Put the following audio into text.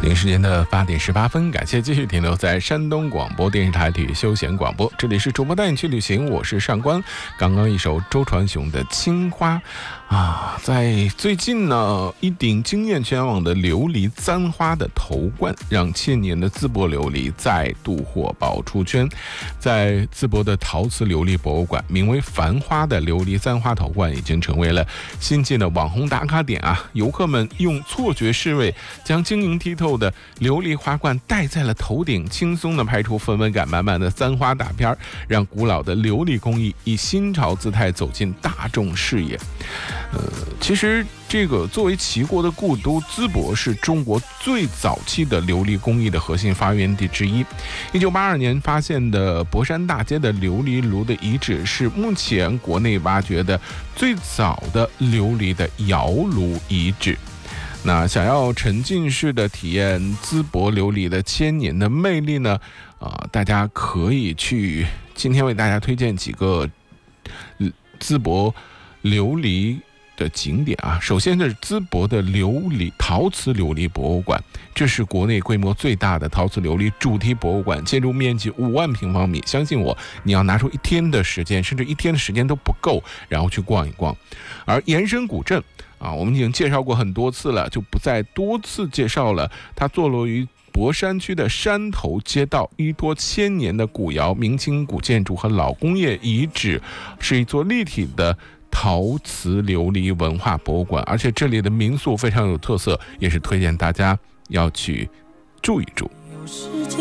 京时间的8点18分，感谢继续停留在山东广播电视台体育休闲广播，这里是主播带你去旅行，我是上官。刚刚一首周传雄的《青花》在最近呢，一顶惊艳全网的琉璃簪花的头冠，让千年的淄博琉璃再度火爆出圈。在淄博的陶瓷琉璃博物馆，名为繁花的琉璃簪花头冠已经成为了新晋的网红打卡点啊！游客们用错觉试味，将晶莹剔透的琉璃花冠戴在了头顶，轻松地拍出氛围感满满的簪花大片，让古老的琉璃工艺以新潮姿态走进大众视野。其实这个作为齐国的故都，淄博是中国最早期的琉璃工艺的核心发源地之一。1982年发现的博山大街的琉璃炉的遗址，是目前国内挖掘的最早的琉璃的窑炉遗址。那想要沉浸式的体验淄博琉璃的千年的魅力呢？大家可以去今天为大家推荐几个淄博琉璃的景点啊。首先是淄博的陶瓷琉璃博物馆，这是国内规模最大的陶瓷琉璃主题博物馆，建筑面积5万平方米。相信我，你要拿出1天的时间，甚至1天的时间都不够，然后去逛一逛。而延伸古镇我们已经介绍过很多次了，就不再多次介绍了。它坐落于博山区的山头街道，依托千年的古窑、明清古建筑和老工业遗址，是一座立体的陶瓷琉璃文化博物馆。而且这里的民宿非常有特色，也是推荐大家要去住一住。